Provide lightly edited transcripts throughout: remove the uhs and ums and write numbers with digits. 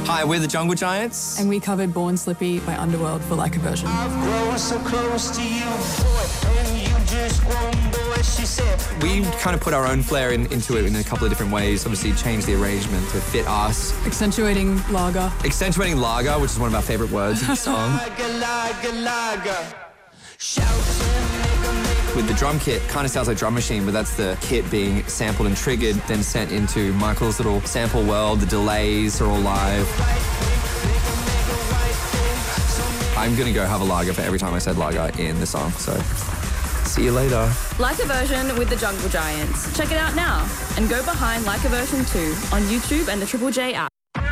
Hi, we're the Jungle Giants. And we covered Born Slippy by Underworld for Like a Virgin. I've grown so close to you, boy, and you just one boy, she said. We kind of put our own flair into it in a couple of different ways. Obviously, changed the arrangement to fit us. Accentuating lager. Accentuating lager, which is one of our favourite words in the song. Lager. With the drum kit, kind of sounds like Drum Machine, but that's the kit being sampled and triggered, then sent into Michael's little sample world. The delays are all live. I'm going to go have a lager for every time I said lager in the song, so see you later. Like a Version with the Jungle Giants. Check it out now and go behind Like a Version 2 on YouTube and the Triple J app.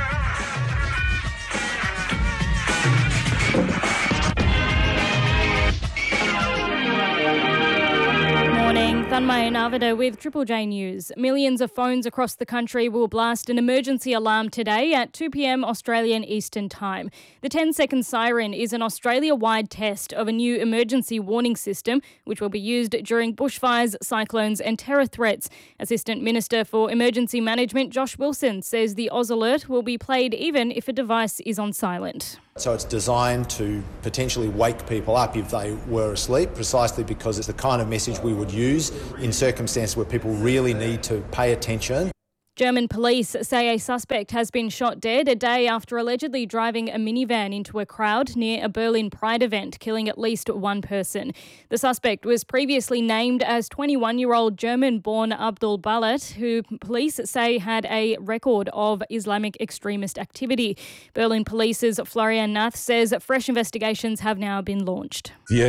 Thanmay Navida with Triple J News. Millions of phones across the country will blast an emergency alarm today at 2 p.m. Australian Eastern Time. The 10-second siren is an Australia-wide test of a new emergency warning system which will be used during bushfires, cyclones and terror threats. Assistant Minister for Emergency Management Josh Wilson says the Oz Alert will be played even if a device is on silent. So it's designed to potentially wake people up if they were asleep, precisely because it's the kind of message we would use in circumstances where people really need to pay attention. German police say a suspect has been shot dead a day after allegedly driving a minivan into a crowd near a Berlin Pride event, killing at least one person. The suspect was previously named as 21-year-old German-born Abdul Balat, who police say had a record of Islamic extremist activity. Berlin Police's Florian Nath says fresh investigations have now been launched. We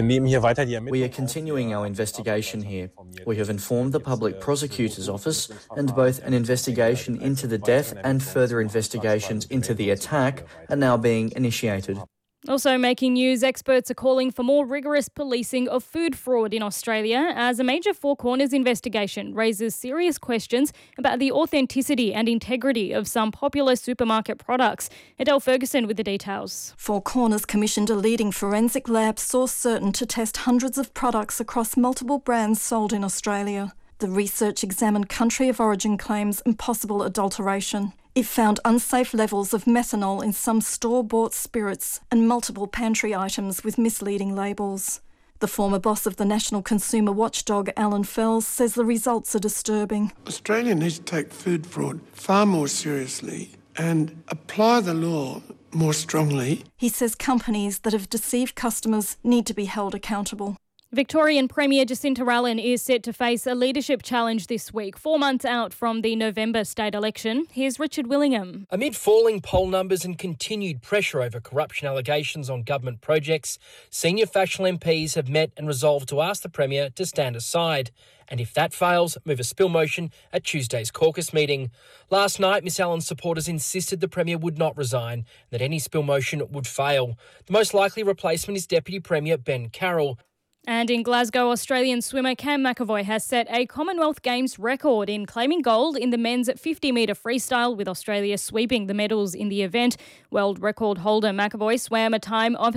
are continuing our investigation here. We have informed the Public Prosecutor's Office, and both an investigation into the death and further investigations into the attack are now being initiated. Also making news, experts are calling for more rigorous policing of food fraud in Australia as a major Four Corners investigation raises serious questions about the authenticity and integrity of some popular supermarket products. Adele Ferguson with the details. Four Corners commissioned a leading forensic lab, Source Certain, to test hundreds of products across multiple brands sold in Australia. The research examined country of origin claims and possible adulteration. It found unsafe levels of methanol in some store-bought spirits and multiple pantry items with misleading labels. The former boss of the National Consumer Watchdog, Alan Fells, says the results are disturbing. Australia needs to take food fraud far more seriously and apply the law more strongly. He says companies that have deceived customers need to be held accountable. Victorian Premier Jacinta Allen is set to face a leadership challenge this week, 4 months out from the November state election. Here's Richard Willingham. Amid falling poll numbers and continued pressure over corruption allegations on government projects, senior factional MPs have met and resolved to ask the Premier to stand aside. And if that fails, move a spill motion at Tuesday's caucus meeting. Last night, Miss Allen's supporters insisted the Premier would not resign and that any spill motion would fail. The most likely replacement is Deputy Premier Ben Carroll. And in Glasgow, Australian swimmer Cam McAvoy has set a Commonwealth Games record in claiming gold in the men's 50-metre freestyle, with Australia sweeping the medals in the event. World record holder McAvoy swam a time of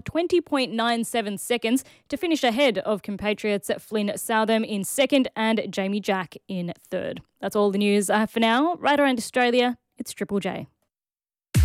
20.97 seconds to finish ahead of compatriots Flynn Southam in second and Jamie Jack in third. That's all the news I have for now. Right around Australia, it's Triple J.